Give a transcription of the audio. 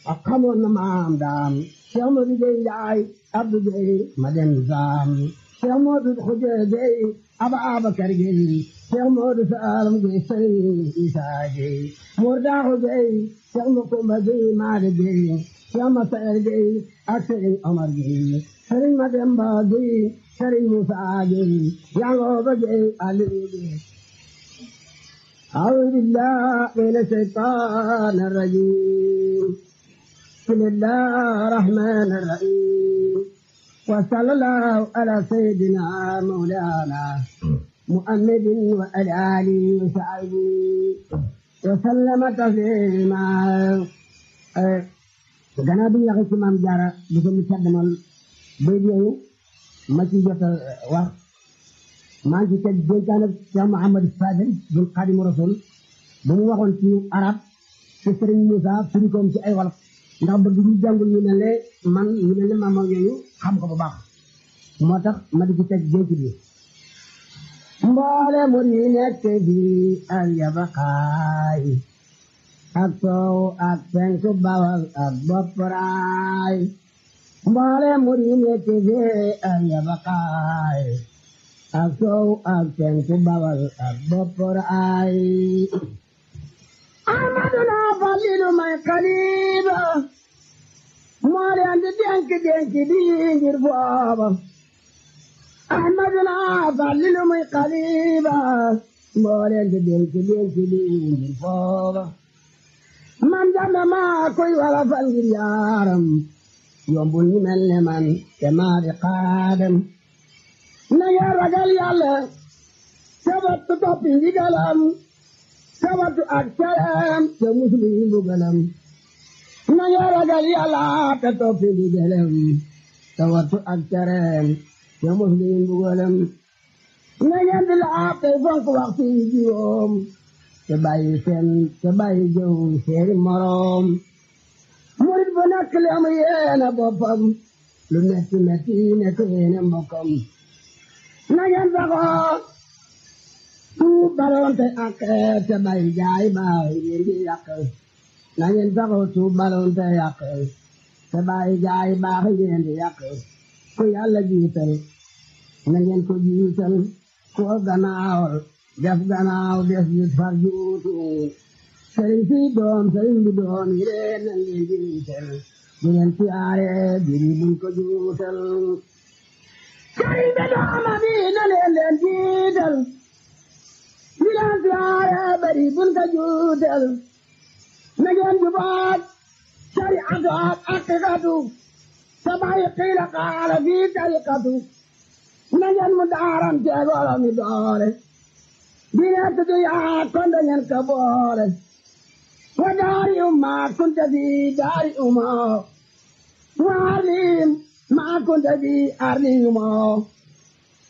ak xamoon na maam daam Cheikh Modou Gueye Ndiaye Abdou Gueye ma dem saam Cheikh Modou Khoudia Gueye Ababacar Gueye Cheikh Modou Salam Gueye Serigne Issa Gueye Mourdaaxu Gueye Cheikh Makumba Gueye Maade Gueye Cheikh Massaer Gueye ak Serigne Omar Gueye Serigne Mademba Gueye Serigne Moussa Gueye Yangoba Gueye Aliou Gueye أعوذ بالله من الشيطان الرجيم بسم الله الرحمن الرحيم وصلى الله على سيدنا مولانا محمد وعلى آله وصحبه وسلم تسليما gannaaw bi ñu waxee ci Maam Jaara di ko mu caddamal bay yooyu ma ci jot a wax maa ngi ci teg dénkaane Cheikh Mouhamadou Fadel bun Xaadimu Rasul bu mu waxoon ci arab ci Sëriñ Moussa firi koom ci ay wolof ndax bëgg ñu jàngul ñu mel ne man ñu mel ne maam yooyu xam ko bu baax moo tax ma di ci teg dénk bi mboole mu yi nekk bi ak yabaqaay ak soow ak penku bawal ak bopparaay mboole mu yi nekk bi ak yabaqaay ak soow ak penku bawal ak bopparaay Amaduna Falilu may xaliba moo leen di dénk bi ngir booba Amaduna Falilu may xaliba moo leen di dénk bi ngir booba man jàmm maa koy wala fal ngir yaaram yombul ñu mel ne man te maa di xaadam na ngeen ragal Yàlla sabatu toppi ndigalam sabatu ak tereem te muslu mbugalam na ngeen ragal Yàlla te toppi ndigalam sabatu ak tereem te muslu mbugalam na ngeen di laab tey fonk waxtu yi juróom te bàyyi jëw seeni moroom murit bu nekk li am yéene boppam lu metti metti nekk yéene mbokkam na ngeen saxoo tuub balonte ak te bàyyi jaay baay ngeen di yàq na ngeen saxoo tuub balonte yàq te bàyyi jaay baax ngeen di yàq ku Yàlla jiital na ngeen ko jiital ku gannaawal def gannaaw des yi far juutu sëriñ si doom sëriñ bi doom yi leen na ngeen jiital bu ngeen siyaare biri buñ ko juutal sëriñ bi dooma bi na leen jiital bu ngeen siyaare biri buñ ko juutal na ngeen jubaat sariatu ak aqiqatu te bàyyi qiila qaala fi tariqatu na ngeen mu daaram teegolo mi doole dina tudu yaa konda ngeen ka boole wa daari umma kunta fi daari umma wa arlim ma kunta fi arli umma